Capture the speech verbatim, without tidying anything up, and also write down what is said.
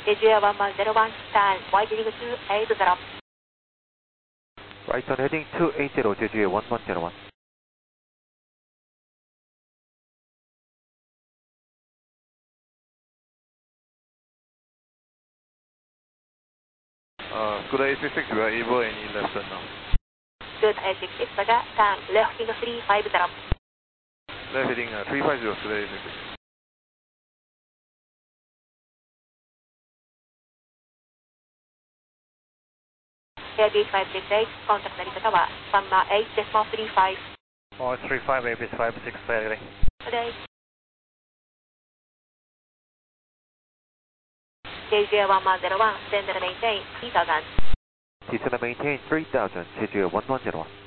제주에 one one zero one, stand, widening two eight zero. Right on heading two eight zero, 제주에 one one zero one. Uh, Scooter eight six six, we are able any left turn now. Good, eight six six, Baga, stand, left heading three five zero. Left heading uh, three five zero, Scooter eight six six. Airbus five six eight, contact Narita Tower, one eight decimal three five. Oh, three five, Airbus five six eight. Today. 제주에 one one zero one, stand and maintain three thousand. Descend and maintain three thousand, 제주에 one one zero one.